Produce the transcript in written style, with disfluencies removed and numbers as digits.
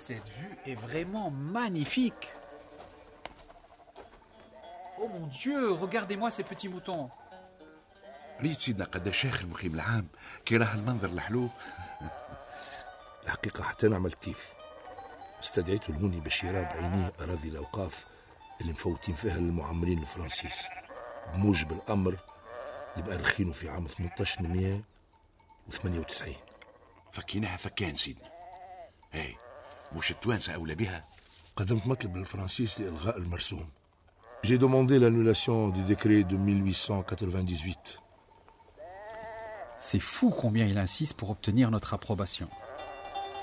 Cette vue est vraiment magnifique. Oh mon Dieu, regardez-moi ces petits moutons. ريت سيدنا قداش شيخ المقيم العام كي راه المنظر الحلو. الحقيقة حتى أنا عملت كيف، استدعيته لهوني باش يرى بعينيه أراضي الأوقاف اللي مفوتين فيها المعمرين الفرنسيس بموجب الأمر اللي بقى رخينه في عام 1898. فكيناها فكان سيدنا. هاي مش التوانسة أولى بها. قدمت مطلب للفرنسيس لإلغاء المرسوم. J'ai demandé l'annulation du décret de 1898. C'est fou combien il insiste pour obtenir notre approbation.